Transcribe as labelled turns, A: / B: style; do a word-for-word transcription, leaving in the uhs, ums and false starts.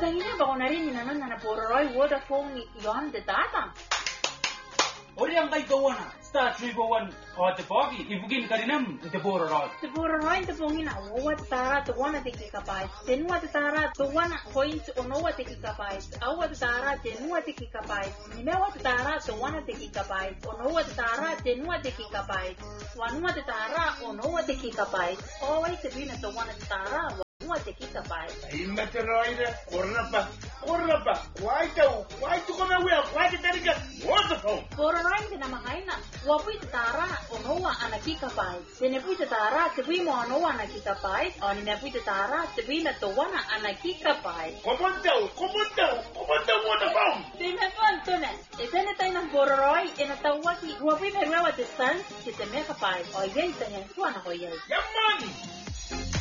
A: tangina ba ko na rin inanan na Bororoy Vodafone yon the data.
B: Ori ang kay gawana. Star three oh one o te pogi ibugin karinam te Bororoy.
A: Te Bororoy te pongina owa tara to one te gigabyte. Tenwa te tara to one point onowa te gigabyte. Awa te tara tenwa te gigabyte. Nimewa te tara to one te gigabyte. Onowa te tara tenwa te gigabyte. Wanwa te tara onowa te gigabyte. Owa te bina to one te tara one te gigabyte.
C: Imma te roida corna pa corna pa. Why to why to come away? Why te tariga? Vodafone.
A: Bororoy te na makaina. Wapui te tara onowa ana gigabyte. Tene pui te tara te pui mo onowa ana gigabyte. O ni me pui te tara te pui na to one ana gigabyte.
C: Komando, komando, komando Vodafone.
A: Te me pantone. E tene tai na Bororoy e na tawaki. Wapui me rewa distance ki te megabyte. O yei te hen tuana ho yei.
C: Yaman.